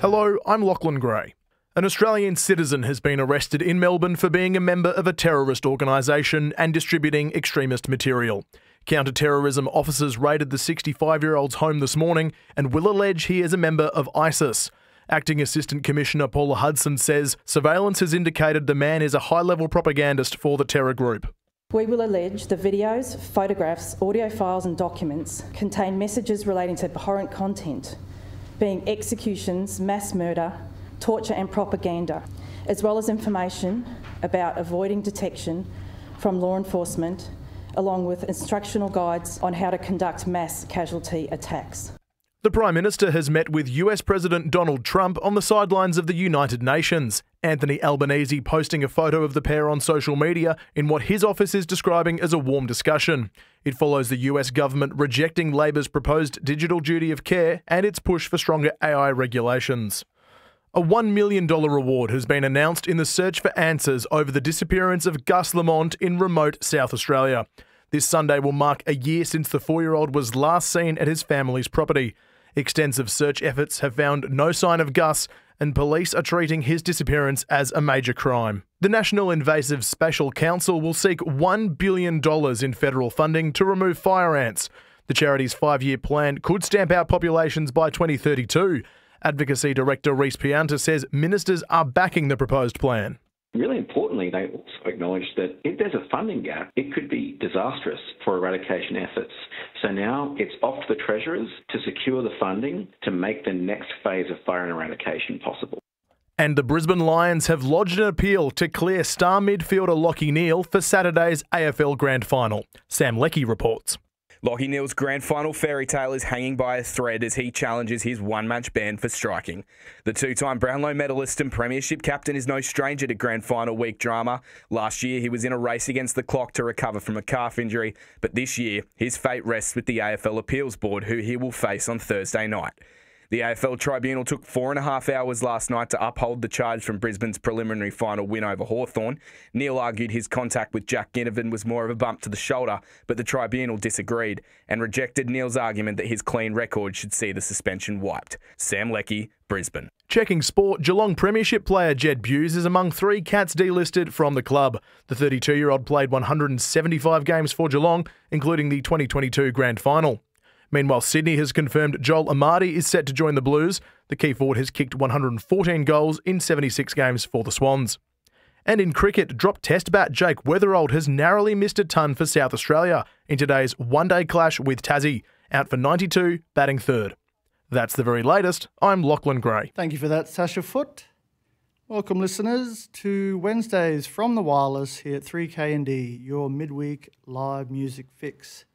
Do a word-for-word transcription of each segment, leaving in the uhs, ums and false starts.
Hello, I'm Lachlan Gray. An Australian citizen has been arrested in Melbourne for being a member of a terrorist organisation and distributing extremist material. Counter-terrorism officers raided the sixty-five-year-old's home this morning and will allege he is a member of ISIS. Acting Assistant Commissioner Paula Hudson says surveillance has indicated the man is a high-level propagandist for the terror group. We will allege the videos, photographs, audio files and documents contain messages relating to abhorrent content, being executions, mass murder, torture and propaganda, as well as information about avoiding detection from law enforcement, along with instructional guides on how to conduct mass casualty attacks. The Prime Minister has met with U S President Donald Trump on the sidelines of the United Nations. Anthony Albanese posting a photo of the pair on social media in what his office is describing as a warm discussion. It follows the U S government rejecting Labor's proposed digital duty of care and its push for stronger A I regulations. A one million dollars reward has been announced in the search for answers over the disappearance of Gus Lamont in remote South Australia. This Sunday will mark a year since the four-year-old was last seen at his family's property. Extensive search efforts have found no sign of Gus, and police are treating his disappearance as a major crime. The National Invasive Spatial Council will seek one billion dollars in federal funding to remove fire ants. The charity's five-year plan could stamp out populations by twenty thirty-two. Advocacy Director Reece Pianta says ministers are backing the proposed plan. Really importantly, they also acknowledge that if there's a funding gap, it could be disastrous for eradication efforts. So now it's off to the Treasurers to secure the funding to make the next phase of fire and eradication possible. And the Brisbane Lions have lodged an appeal to clear star midfielder Lachie Neale for Saturday's A F L Grand Final. Sam Leckie reports. Lachie Neale's grand final fairy tale is hanging by a thread as he challenges his one-match ban for striking. The two-time Brownlow medalist and premiership captain is no stranger to grand final week drama. Last year, he was in a race against the clock to recover from a calf injury, but this year, his fate rests with the A F L Appeals Board, who he will face on Thursday night. The A F L Tribunal took four and a half hours last night to uphold the charge from Brisbane's preliminary final win over Hawthorn. Neale argued his contact with Jack Ginnivan was more of a bump to the shoulder, but the Tribunal disagreed and rejected Neale's argument that his clean record should see the suspension wiped. Sam Leckie, Brisbane. Checking sport, Geelong Premiership player Jed Bewes is among three Cats delisted from the club. The thirty-two-year-old played one hundred seventy-five games for Geelong, including the twenty twenty-two Grand Final. Meanwhile, Sydney has confirmed Joel Amadi is set to join the Blues. The key forward has kicked one hundred fourteen goals in seventy-six games for the Swans. And in cricket, drop test bat Jake Weatherold has narrowly missed a ton for South Australia in today's one-day clash with Tassie, out for ninety-two, batting third. That's the very latest. I'm Lachlan Gray. Thank you for that, Sasha Foote. Welcome, listeners, to Wednesdays from the Wireless here at three K N D, your midweek live music fix.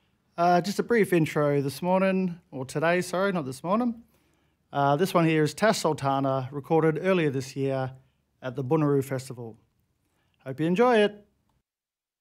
Uh, just a brief intro this morning, or today, sorry, not this morning. Uh, this one here is Tash Sultana, recorded earlier this year at the Bunuroo Festival. Hope you enjoy it.